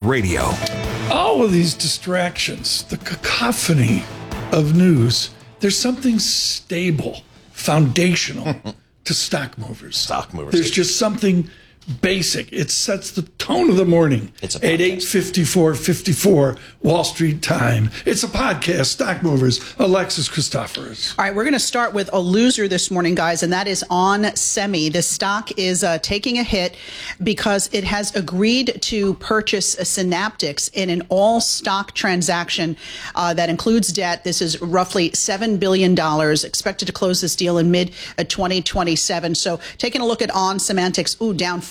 Radio. All of these distractions, the cacophony of news, there's something stable, foundational to stock movers. Stock movers. There's just something basic. It sets the tone of the morning It's a at podcast. 8:54 Wall Street time. It's a podcast, Stock Movers, Alexis Christoforous. All right, we're going to start with a loser this morning, guys, and that is On Semi. The stock is taking a hit because it has agreed to purchase Synaptics in an all-stock transaction that includes debt. This is roughly $7 billion, expected to close this deal in mid-2027. So taking a look at On Semantics, down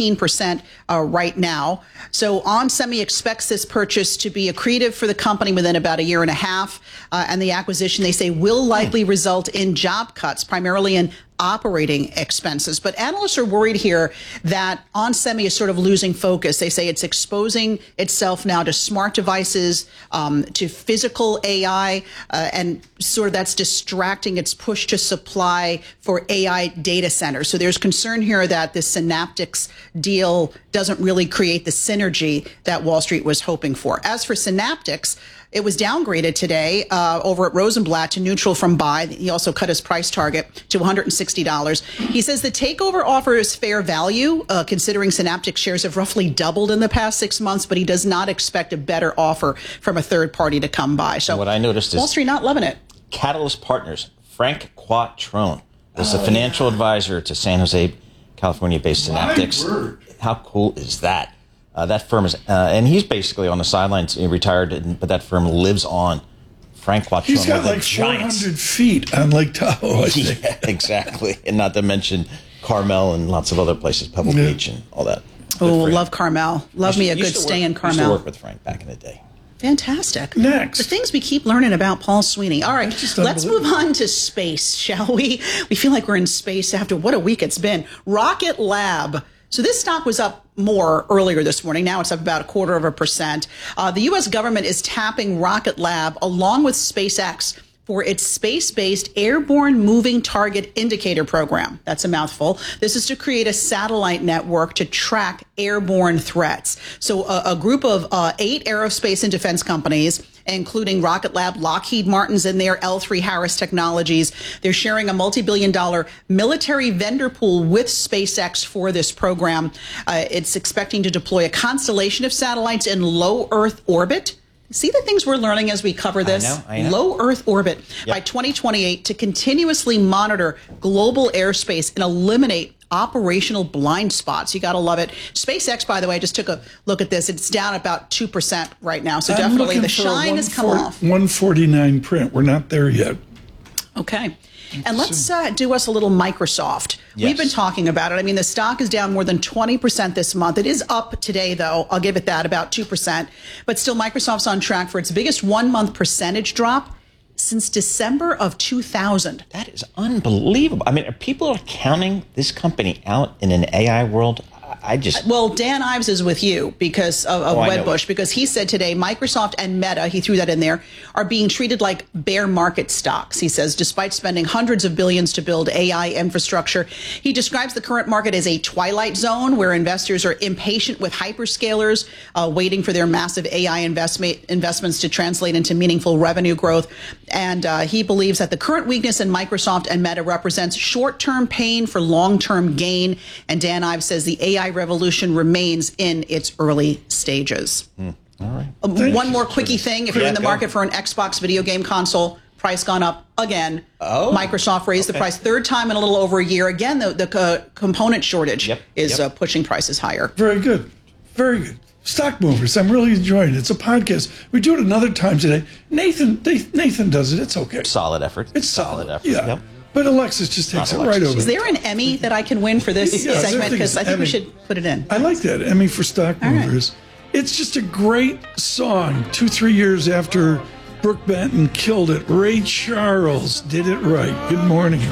14% right now. So On Semi expects this purchase to be accretive for the company within about a year and a half. And the acquisition, they say, will likely result in job cuts, primarily in operating expenses. But analysts are worried here that On Semi is sort of losing focus. They say it's exposing itself now to smart devices, to physical AI, and sort of that's distracting its push to supply for AI data centers. So there's concern here that the Synaptics deal doesn't really create the synergy that Wall Street was hoping for. As for Synaptics, it was downgraded today over at Rosenblatt to neutral from buy. He also cut his price target to $160. He says the takeover offer is fair value, considering Synaptics shares have roughly doubled in the past 6 months, but he does not expect a better offer from a third party to come by. So what I noticed is Wall Street not loving it. Catalyst Partners, Frank Quattrone, is the financial advisor to San Jose, California-based Synaptics. How cool is that? That firm is, and he's basically on the sidelines. He retired, but that firm lives on. Frank Quattrone, He's got like giants. 400 feet on Lake Tahoe, I think. Yeah, exactly. And not to mention Carmel and lots of other places, Pebble Beach and all that. Oh, love Carmel. Love me a good stay in Carmel. Used to work with Frank back in the day. Fantastic. Next. The things we keep learning about Paul Sweeney. All right, let's move on to space, shall we? We feel like we're in space after what a week it's been. Rocket Lab. So this stock was up more earlier this morning. Now it's up about 0.25%. The U.S. government is tapping Rocket Lab along with SpaceX for its space-based Airborne Moving Target Indicator program. That's a mouthful. This is to create a satellite network to track airborne threats. So a group of 8 aerospace and defense companies, including Rocket Lab, Lockheed Martin's in there, L3Harris Technologies. They're sharing a multi-billion-dollar military vendor pool with SpaceX for this program. It's expecting to deploy a constellation of satellites in low Earth orbit. See the things we're learning as we cover this? I know. Low Earth orbit by 2028 to continuously monitor global airspace and eliminate operational blind spots. You got to love it. SpaceX, by the way, I just took a look at this. It's down about 2% right now. So definitely the shine has come off. 149 print. We're not there yet. Okay. And let's do us a little Microsoft. Yes. We've been talking about it. I mean, the stock is down more than 20% this month. It is up today, though. I'll give it that, about 2%. But still, Microsoft's on track for its biggest one-month percentage drop since December of 2000. That is unbelievable. I mean, people are counting this company out in an AI world. Well, Dan Ives is with you because of Wedbush, because he said today Microsoft and Meta, he threw that in there, are being treated like bear market stocks. He says, despite spending hundreds of billions to build AI infrastructure, he describes the current market as a twilight zone where investors are impatient with hyperscalers, waiting for their massive AI investments to translate into meaningful revenue growth. And he believes that the current weakness in Microsoft and Meta represents short-term pain for long-term gain. And Dan Ives says the AI revolution remains in its early stages. All right. One more quickie thing. If you're in the market for an Xbox video game console, price gone up again. Microsoft raised the price third time in a little over a year. Again, the component shortage is pushing prices higher. Very good. Very good. Stock Movers. I'm really enjoying it. It's a podcast. We do it another time today. Nathan does it. It's okay. Solid effort. It's solid effort. Yeah. Yep. But Alexis just takes it right over. Is there an Emmy that I can win for this segment? Because I think we should put it in. I like that. Emmy for Stock Movers. It's just a great song. 2-3 years after Brooke Benton killed it, Ray Charles did it right. Good morning.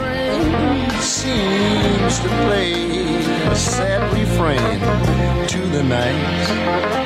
Seems to play a sad refrain to the night.